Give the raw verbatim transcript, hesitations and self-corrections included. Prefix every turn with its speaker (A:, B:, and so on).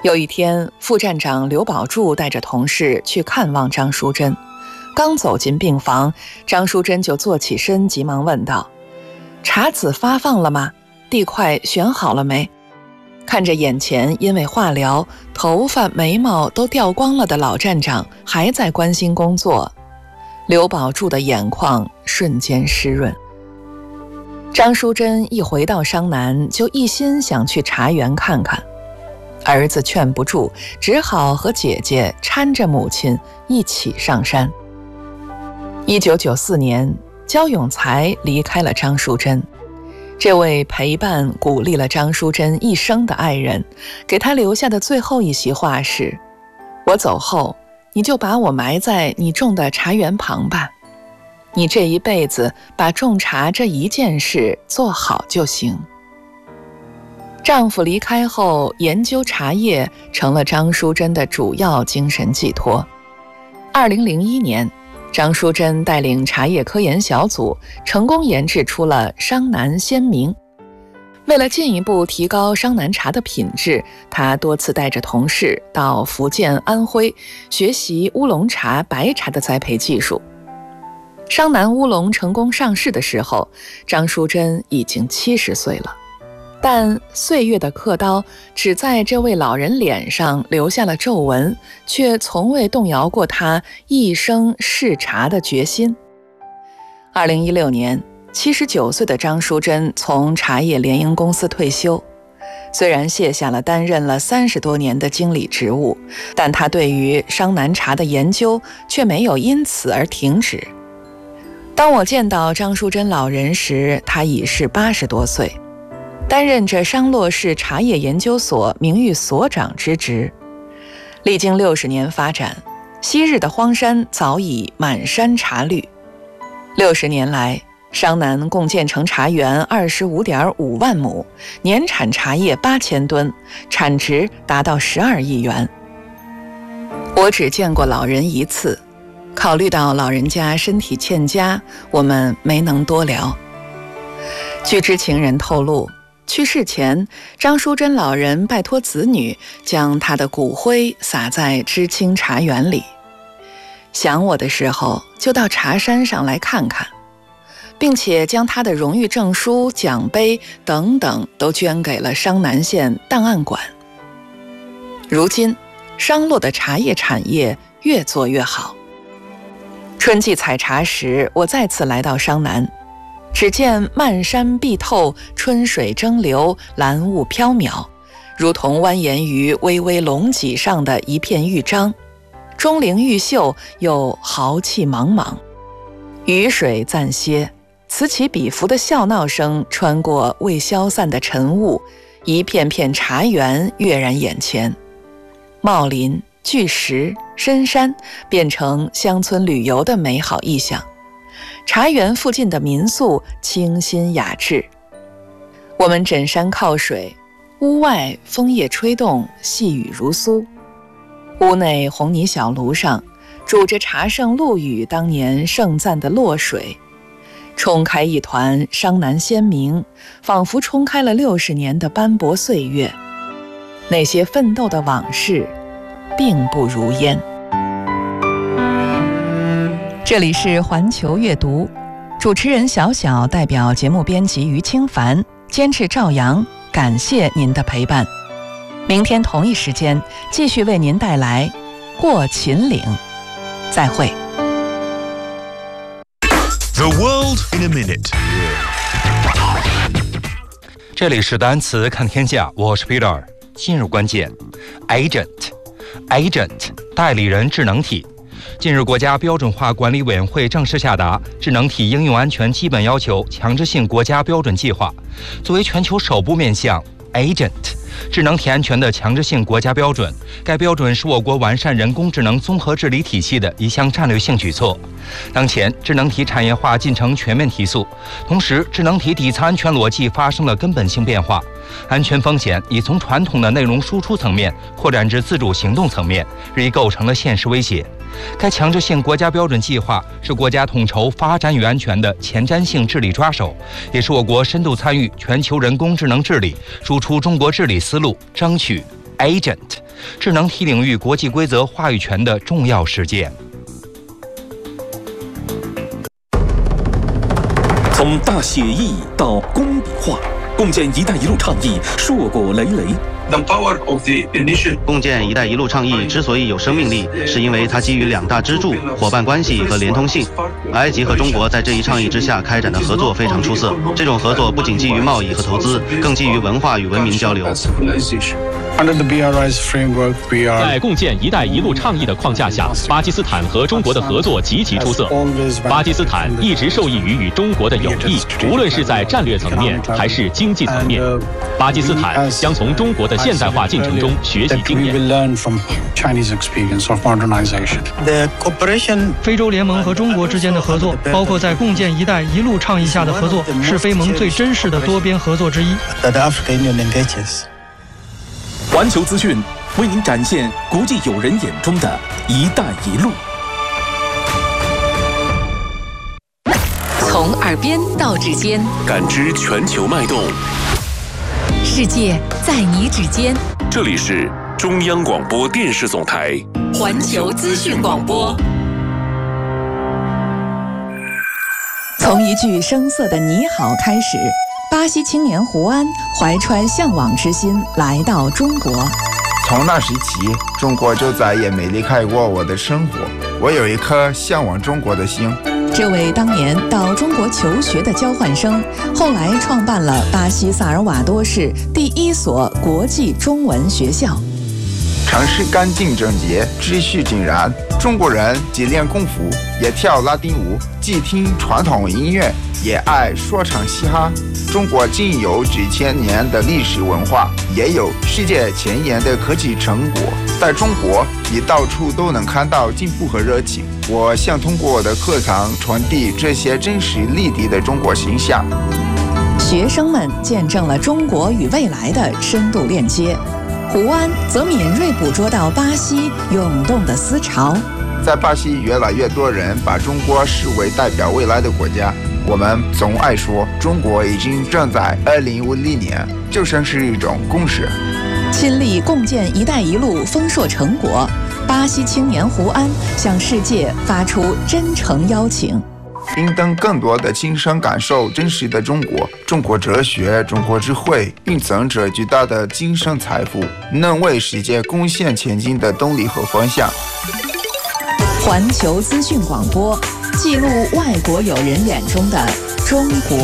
A: 有一天，副站长刘宝柱带着同事去看望张淑珍，刚走进病房，张淑珍就坐起身，急忙问道：“查子发放了吗？地块选好了没？”看着眼前因为化疗头发眉毛都掉光了的老站长还在关心工作，刘宝柱的眼眶瞬间湿润。张淑珍一回到商南，就一心想去茶园看看，儿子劝不住，只好和姐姐搀着母亲一起上山。一九九四年，焦永才离开了张淑珍。这位陪伴鼓励了张淑珍一生的爱人，给她留下的最后一席话是：“我走后，你就把我埋在你种的茶园旁吧。你这一辈子把种茶这一件事做好就行。”丈夫离开后，研究茶叶成了张淑珍的主要精神寄托。二零零一年，张淑珍带领茶叶科研小组成功研制出了商南鲜明。为了进一步提高商南茶的品质，她多次带着同事到福建、安徽学习乌龙茶、白茶的栽培技术。商南乌龙成功上市的时候，张淑珍已经七十岁了。但岁月的刻刀只在这位老人脸上留下了皱纹，却从未动摇过他一生嗜茶的决心。二零一六年，七十九岁的张淑珍从茶叶联营公司退休。虽然卸下了担任了三十多年的经理职务，但他对于商南茶的研究却没有因此而停止。当我见到张淑珍老人时，他已是八十多岁，担任着商洛市茶叶研究所名誉所长之职。历经六十年发展，昔日的荒山早已满山茶绿。六十年来，商南共建成茶园二十五点五万亩，年产茶叶八千吨，产值达到十二亿元。我只见过老人一次，考虑到老人家身体欠佳，我们没能多聊。据知情人透露，去世前，张淑珍老人拜托子女将她的骨灰撒在知青茶园里。想我的时候，就到茶山上来看看，并且将她的荣誉证书、奖杯等等都捐给了商南县档案馆。如今，商洛的茶叶产业越做越好。春季采茶时，我再次来到商南。只见漫山碧透，春水蒸流，蓝雾飘渺，如同蜿蜒于巍巍龙脊上的一片玉章，钟灵毓秀又豪气茫茫。雨水暂歇，此起彼伏的笑闹声穿过未消散的晨雾，一片片茶园跃然眼前。茂林、巨石、深山变成乡村旅游的美好意象。茶园附近的民宿清新雅致，我们枕山靠水，屋外枫叶吹动，细雨如酥。屋内红泥小炉上煮着茶圣陆羽当年盛赞的洛水，冲开一团商南鲜明，仿佛冲开了六十年的斑驳岁月。那些奋斗的往事并不如烟。这里是环球阅读，主持人小小代表节目编辑于清凡，监制赵阳，感谢您的陪伴。明天同一时间继续为您带来过秦岭，再会。
B: The world in a minute。
C: 这里是单词看天下，我是 Peter。 今日关键 Agent Agent 代理人智能体。近日，国家标准化管理委员会正式下达智能体应用安全基本要求强制性国家标准计划，作为全球首部面向 Agent 智能体安全的强制性国家标准，该标准是我国完善人工智能综合治理体系的一项战略性举措。当前，智能体产业化进程全面提速，同时，智能体底层安全逻辑发生了根本性变化，安全风险已从传统的内容输出层面扩展至自主行动层面，日益构成了现实威胁。该强制性国家标准计划是国家统筹发展与安全的前瞻性治理抓手，也是我国深度参与全球人工智能治理、输出中国治理思路，争取 Agent 智能体领域国际规则话语权的重要事件。
D: 从大写意到工笔画，共建“一带一路”倡议硕果累累。
E: The power of the initiative.
F: 共建“一带一路”倡议之所以有生命力，是因为它基于两大支柱：伙伴关系和连通性。埃及和中国在这一倡议之下开展的合作非常出色。这种合作不仅基于贸易和投资，更基于文化与文明交流。
G: Under the B R I's framework, we are
H: 在共建“一带一路”倡议的框架下，巴基斯坦和中国的合作极其出色。巴基斯坦一直受益于与中国的友谊，无论是在战略层面还是经济层面。巴基斯坦将从中国的现代化进程中学习经验。
I: 非洲联盟和中国之间的合作，包括在共建“一带一路”倡议下的合作，是非盟最真实的多边合作之一。
D: 环球资讯为您展现国际友人眼中的一带一路。
J: 从耳边到指尖，
K: 感知全球脉动。
J: 世界在你指尖。
K: 这里是中央广播电视总台
J: 环球资讯广播。
A: 从一句生涩的你好开始，巴西青年胡安怀揣向往之心来到中国。
L: 从那时起，中国就再也没离开过我的生活。我有一颗向往中国的心。
A: 这位当年到中国求学的交换生，后来创办了巴西萨尔瓦多市第一所国际中文学校。
L: 城市干净整洁，秩序井然。中国人既练功夫，也跳拉丁舞，既听传统音乐，也爱说唱嘻哈。中国既有几千年的历史文化，也有世界前沿的科技成果。在中国，你到处都能看到进步和热情。我想通过我的课堂传递这些真实立体的中国形象。
A: 学生们见证了中国与未来的深度链接。胡安则敏锐捕捉到巴西涌动的思潮。
L: 在巴西，越来越多人把中国视为代表未来的国家。我们总爱说，中国已经正在二零五零年，就像是一种共识。
A: 亲历共建“一带一路”丰硕成果，巴西青年胡安向世界发出真诚邀请。
L: 并等更多的亲身感受真实的中国、中国哲学、中国智慧，并增着巨大的精神财富，能为世界贡献前进的动力和方向。
A: 环球资讯广播，记录外国友人眼中的中国。